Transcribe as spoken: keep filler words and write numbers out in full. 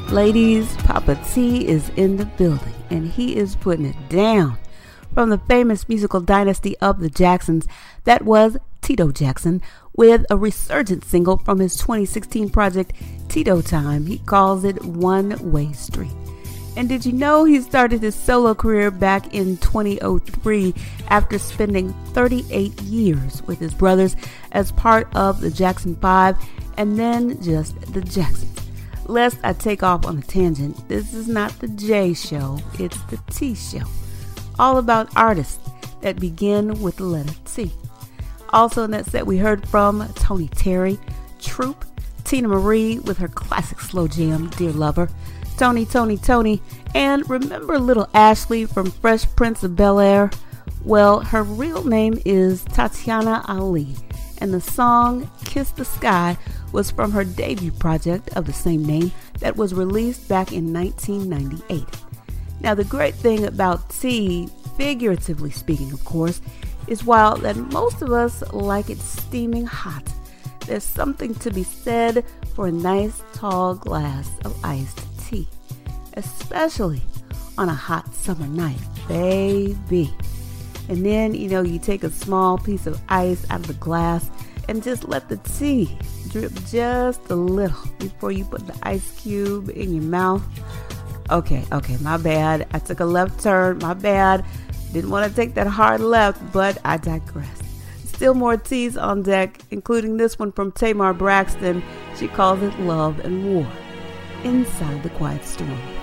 Ladies, Papa T is in the building, and he is putting it down. From the famous musical dynasty of the Jacksons, that was Tito Jackson, with a resurgent single from his twenty sixteen project, Tito Time. He calls it One Way Street. And did you know he started his solo career back in two thousand three after spending thirty-eight years with his brothers as part of the Jackson Five and then just the Jacksons? Lest I take off on a tangent, this is not the J show, it's the T show. All about artists that begin with the letter T. Also in that set we heard from Tony Terry, Troop, Tina Marie with her classic slow jam, Dear Lover, Tony, Tony, Tony, and remember little Ashley from Fresh Prince of Bel-Air? Well, her real name is Tatiana Ali, and the song Kiss the Sky was from her debut project of the same name that was released back in nineteen ninety-eight. Now, the great thing about T, figuratively speaking, of course, is while that most of us like it steaming hot, there's something to be said for a nice tall glass of iced tea, especially on a hot summer night, baby. And then, you know, you take a small piece of ice out of the glass and just let the tea drip just a little before you put the ice cube in your mouth. Okay, okay, my bad. I took a left turn, my bad. Didn't want to take that hard left, but I digress. Still more teas on deck, including this one from Tamar Braxton. She calls it Love and War, Inside the Quiet Storm.